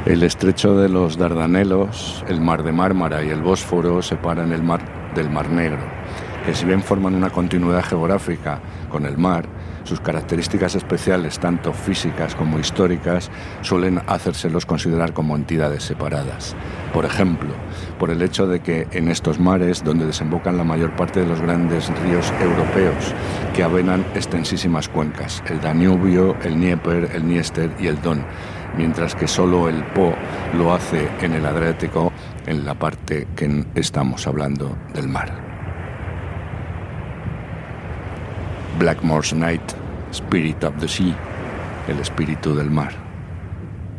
El estrecho de los Dardanelos, el mar de Mármara y el Bósforo separan el mar del Mar Negro, que si bien forman una continuidad geográfica con el mar, sus características especiales, tanto físicas como históricas, suelen hacérselos considerar como entidades separadas. Por ejemplo, por el hecho de que en estos mares, donde desembocan la mayor parte de los grandes ríos europeos, que avenan extensísimas cuencas, el Danubio, el Dnieper, el Dniester y el Don, mientras que solo el Po lo hace en el Adriático, en la parte que estamos hablando del mar. Blackmore's Night, Spirit of the Sea, el espíritu del mar.